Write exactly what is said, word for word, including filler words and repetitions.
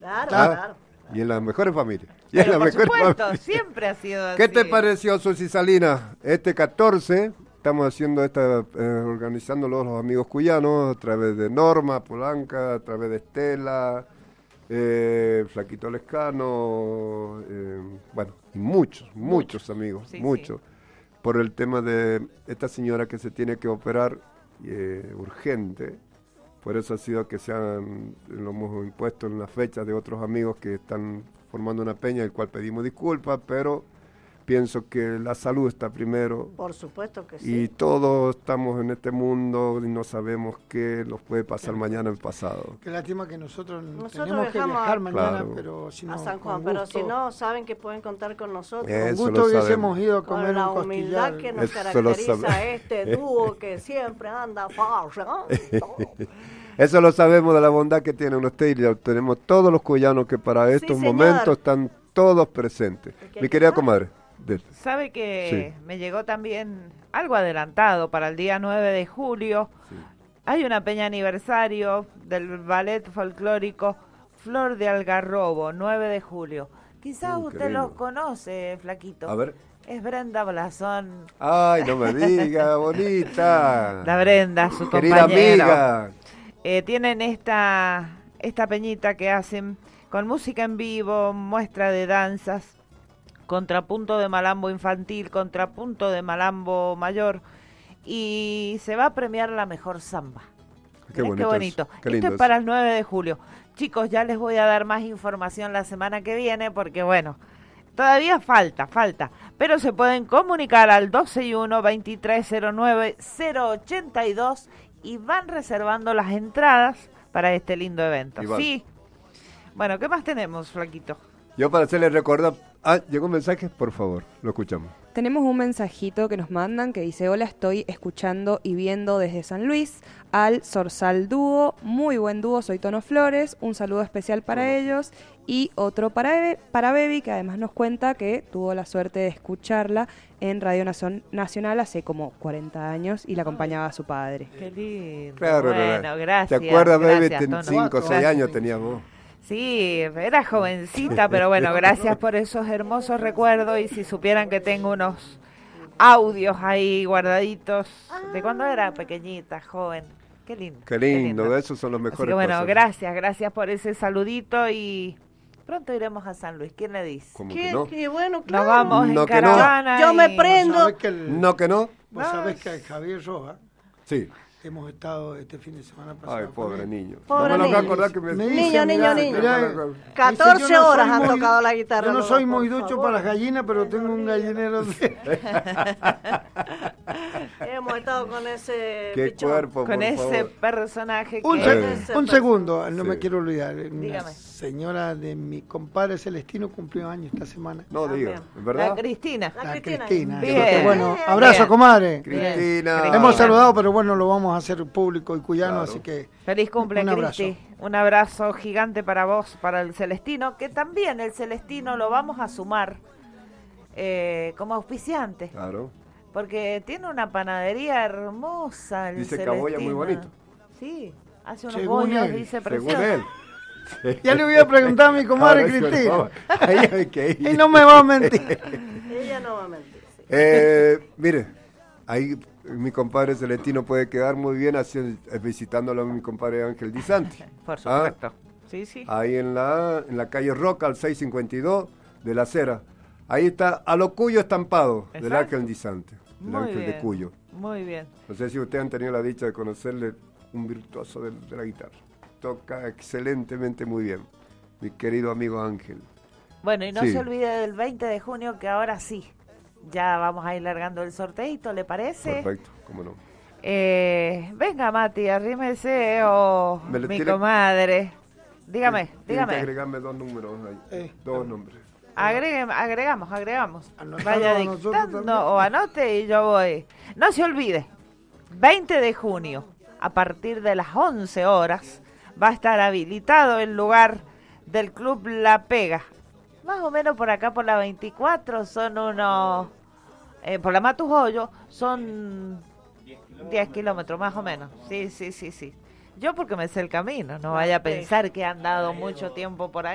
Claro, ¿Ah? claro. Y en las mejores familias. Y Pero en las por mejores supuesto, familias. siempre ha sido así. ¿Qué te pareció, Susi Salinas? Este catorce, estamos haciendo esta, eh, organizándolo los amigos cuyanos, a través de Norma Polanca, a través de Estela, eh, Flaquito Lescano, eh, bueno, y muchos, muchos amigos, Sí, muchos, por el tema de esta señora que se tiene que operar eh, urgente. Por eso ha sido que se han, lo hemos impuesto en las fechas de otros amigos que están formando una peña, el cual pedimos disculpas, pero pienso que la salud está primero. Por supuesto que Y sí. todos estamos en este mundo y no sabemos qué nos puede pasar mañana en el pasado. Qué lástima que nosotros, Nosotros tenemos que viajamos viajar a- mañana, Claro. pero si no, A San con Juan, pero gusto- si no, saben que pueden contar con nosotros. Eh, con Eso gusto lo hubiésemos sabemos. ido a Con comer la un humildad costillar. que nos Eso lo caracteriza sabe- a este dúo que siempre anda farsa. Eso lo sabemos de la bondad que tiene usted y lo tenemos todos los cuyanos que para estos señor. momentos están todos presentes. Es que hay Mi que querida estar. comadre. de- Sabe que Sí. me llegó también algo adelantado para el día nueve de julio. Sí. Hay una peña aniversario del ballet folclórico Flor de Algarrobo, nueve de julio. Quizás Uh, qué usted lindo. los conoce, Flaquito. A ver. Es Brenda Blasón. Ay, no me diga, bonita. La Brenda, su Querida compañero. amiga. Eh, tienen esta, esta peñita que hacen con música en vivo, muestra de danzas, contrapunto de malambo infantil, contrapunto de malambo mayor, y se va a premiar la mejor samba. Qué Mirá bonito. qué bonito. eso, qué Esto lindo es eso. para el nueve de julio. Chicos, ya les voy a dar más información la semana que viene porque, bueno, todavía falta, falta. Pero se pueden comunicar al dos seis uno, veintitrés cero nueve, cero ochenta y dos y van reservando las entradas para este lindo evento. Iván. Sí. Bueno, ¿qué más tenemos, Flaquito? Yo para hacerle recordar... Ah, llegó un mensaje, por favor, lo escuchamos. Tenemos un mensajito que nos mandan que dice: hola, estoy escuchando y viendo desde San Luis al Zorzal Dúo, muy buen dúo, soy Tono Flores, un saludo especial para Bueno. ellos y otro para, Be- para Bebi, que además nos cuenta que tuvo la suerte de escucharla en Radio Nacion- Nacional hace como cuarenta años y la acompañaba a su padre. Qué lindo. Claro, bueno, no, no. gracias. ¿Te acuerdas, baby? gracias, Ten Tono. cinco o seis Gracias. años teníamos. Sí, era jovencita, pero bueno, gracias por esos hermosos recuerdos y si supieran que tengo unos audios ahí guardaditos de cuando era pequeñita, joven. Qué lindo. Qué lindo, esos son los Así mejores que bueno, cosas. gracias, gracias por ese saludito y pronto iremos a San Luis. ¿Quién le dice? ¿Cómo Qué, que no? qué bueno, Nos claro. vamos No en que no. caravana. Yo me y- prendo. Vos sabés que, el- ¿No que no? vos No, sabés es- que el Javier Roja, Sí. hemos estado este fin de semana pasado. Ay, con pobre él. niño. Pobre no me lo voy a niño. acordar que me... Me Niño, dice, niño, mirá, niño. mirá, catorce dice, yo no horas soy han muy- tocado la guitarra Yo no los soy dos, muy por ducho favor. para las gallinas, pero tengo un gallinero de... Hemos estado con ese Qué pichón. cuerpo, Con por ese favor. personaje Un, que... se- Ese un per- segundo, no Sí. me quiero olvidar. Una Dígame. señora de mi compadre Celestino cumplió años esta semana. No diga, También. ¿es verdad? La Cristina. La La Cristina. Cristina. Bien. Así que, bueno, Bien. abrazo, Bien. comadre. Cristina. Cristina. Hemos saludado, pero bueno, lo vamos a hacer público y cuyano, Claro. así que Feliz cumple, Un abrazo. Cristi. Un abrazo gigante para vos, para el Celestino, que también el Celestino lo vamos a sumar eh, como auspiciante, Claro. porque tiene una panadería hermosa el Dice Celestino. Caboya muy bonito. Sí, hace unos Según bollos, él, dice Según precioso. él. ya le voy a preguntar a mi comadre Ahora sí, por Cristina. favor. Ahí hay que ir. Y no me va a mentir. Ella no va a mentir. Sí. Eh, mire, ahí mi compadre Celestino puede quedar muy bien haciendo, eh, visitándolo a mi compadre Ángel Di Santi. Por Ah, supuesto. Sí, sí. ahí en la, en la calle Roca, al seiscientos cincuenta y dos de la Acera. Ahí está a lo Cuyo estampado del Exacto. Ángel Di Santi, el Muy Ángel bien. de Cuyo. Muy bien. No sé si ustedes han tenido la dicha de conocerle, un virtuoso de, de la guitarra. Toca excelentemente muy bien, mi querido amigo Ángel. Bueno, y no Sí. se olvide del veinte de junio, que ahora sí, ya vamos a ir largando el sorteito, ¿le parece? Perfecto, cómo no. Eh, venga, Mati, arrímese o Me le mi tiene- comadre. Dígame, Tienen que dígame. agregarme dos números ahí, Eh, dos nombres. Agregue- agregamos, agregamos. Anotamos Vaya nosotros dictando también. o anote y yo voy. No se olvide, veinte de junio, a partir de las once horas, va a estar habilitado el lugar del Club La Pega. Más o menos por acá, por la veinticuatro, son unos... eh, por la Matujoyo, son diez kilómetros más o menos. Sí, sí, sí, sí. Yo porque me sé el camino, no vaya a pensar que he andado mucho tiempo por ahí.